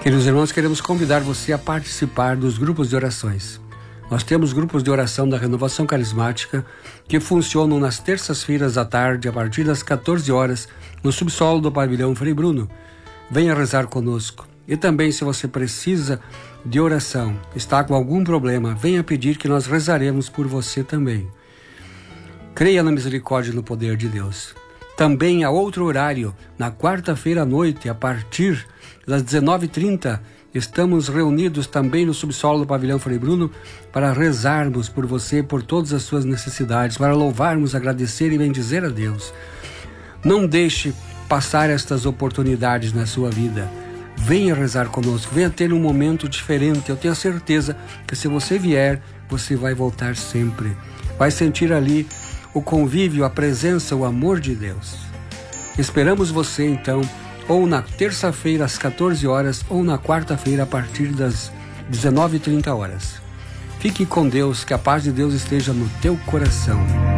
Queridos irmãos, queremos convidar você a participar dos grupos de orações. Nós temos grupos de oração da Renovação Carismática que funcionam nas terças-feiras à tarde, a partir das 14 horas, no subsolo do pavilhão Frei Bruno. Venha rezar conosco. E também, se você precisa de oração, está com algum problema, venha pedir que nós rezaremos por você também. Creia na misericórdia e no poder de Deus. Também há outro horário, na quarta-feira à noite, a partir das 19h30, estamos reunidos também no subsolo do pavilhão Frei Bruno para rezarmos por você, por todas as suas necessidades, para louvarmos, agradecer e bendizer a Deus. Não deixe passar estas oportunidades na sua vida. Venha rezar conosco, venha ter um momento diferente. Eu tenho a certeza que se você vier, você vai voltar sempre. Vai sentir ali o convívio, a presença, o amor de Deus. Esperamos você então, ou na terça-feira às 14 horas, ou na quarta-feira a partir das 19h30. Fique com Deus, que a paz de Deus esteja no teu coração.